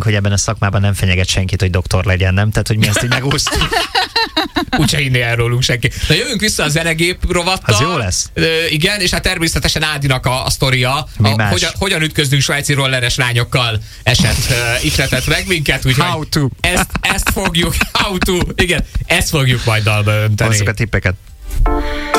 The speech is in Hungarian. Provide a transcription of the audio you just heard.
hogy ebben a szakmában nem fenyeget senkit, hogy doktor legyen, nem? Tehát, hogy mi ezt így megúsztuk. Úgyse hinné el rólunk senki. Na jövünk vissza a zenegép rovattal. Az jó lesz. Igen, és hát természetesen Ádinak a sztoria, hogyan ütközünk svájci rolleres lányokkal esett, ihletett meg minket, úgyhogy How to. Ezt fogjuk, how to, igen, ezt fogjuk majd dalba önteni. Hozzuk a tippeket.